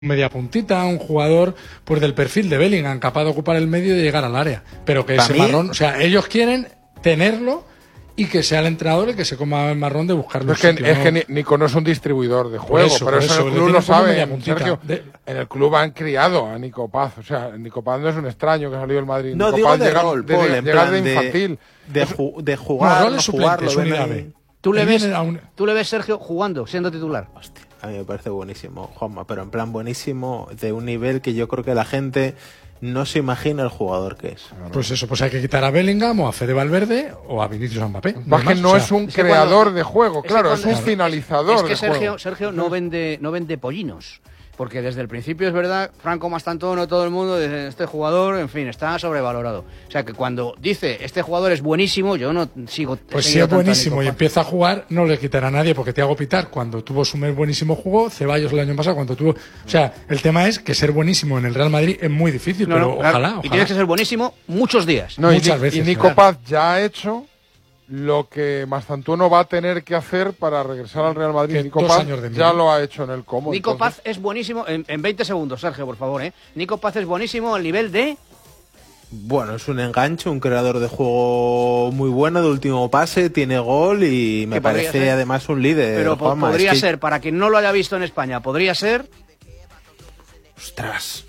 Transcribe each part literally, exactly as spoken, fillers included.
media puntita, un jugador pues del perfil de Bellingham, capaz de ocupar el medio y de llegar al área. Pero que ese marrón, o sea, ellos quieren tenerlo y que sea el entrenador el que se coma el marrón de buscarlo. Es que, sitio, es ¿no? que Nico no es un distribuidor de juego, eso, pero eso, eso en el club lo sabe, Sergio. De... En el club han criado a Nico Paz, o sea, Nico Paz no es un extraño que ha salido del Madrid. No, Nico digo Paz de llega, rol, de, Paul, de, en llegar plan de infantil. De, de, ju de jugar, no, no jugarlo, suplente, ¿Tú le, ves, un... ¿Tú le ves, Sergio, jugando, siendo titular? Hostia, a mí me parece buenísimo, Juanma, pero en plan buenísimo, de un nivel que yo creo que la gente no se imagina el jugador que es. Pues eso, pues hay que quitar a Bellingham o a Fede Valverde o a Vinicius Mbappé. No, es que no o sea, es un es que creador cuando, de juego, claro, es, que cuando, es un finalizador es que de Sergio, juego. Sergio no vende, no vende pollinos. Porque desde el principio es verdad, Franco Mastantuono, todo el mundo, desde este jugador, en fin, está sobrevalorado. O sea que cuando dice, este jugador es buenísimo, yo no sigo... Pues si es buenísimo y empieza a jugar, no le quitará a nadie, porque Thiago Pitar, cuando tuvo su mes buenísimo, jugó. Ceballos el año pasado, cuando tuvo... O sea, el tema es que ser buenísimo en el Real Madrid es muy difícil, no, pero no, ojalá, claro. ojalá. Y tienes que ser buenísimo muchos días. No, Muchas y, veces. Y Nico claro. Paz ya ha hecho lo que Mastantuono va a tener que hacer para regresar al Real Madrid. Nico Paz ya lo ha hecho en el Como. Nico entonces... Paz es buenísimo, en, en veinte segundos, Sergio, por favor, ¿eh? Nico Paz es buenísimo al nivel de... Bueno, es un enganche, un creador de juego muy bueno, de último pase, tiene gol y me parece ser? además un líder. Pero Juanma, podría es que... ser, para quien no lo haya visto en España, podría ser... Ostras.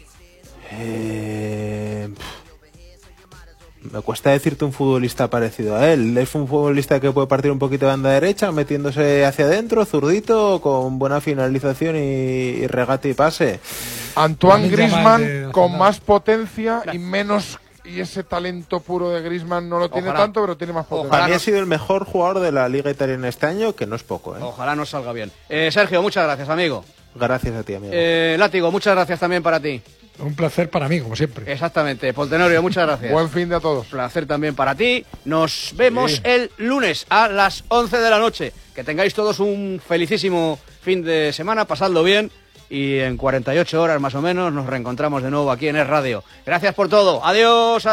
Eh... Me cuesta decirte un futbolista parecido a él. Es un futbolista que puede partir un poquito de banda derecha, metiéndose hacia adentro, zurdito, con buena finalización y, y regate y pase. Antoine Griezmann con más potencia y menos... Y ese talento puro de Griezmann no lo tiene Ojalá. tanto, pero tiene más potencia. Para mí ha sido el mejor jugador de la Liga Italiana este año, que no es poco, ¿eh? Ojalá nos salga bien. Eh, Sergio, muchas gracias, amigo. Gracias a ti, amigo. Eh, Látigo, muchas gracias también para ti. Un placer para mí, como siempre. Exactamente. Paul Tenorio, muchas gracias. Buen fin de a todos. Placer también para ti. Nos vemos sí. el lunes a las once de la noche. Que tengáis todos un felicísimo fin de semana, pasadlo bien. Y en cuarenta y ocho horas más o menos nos reencontramos de nuevo aquí en Es Radio. Gracias por todo. Adiós. Adiós.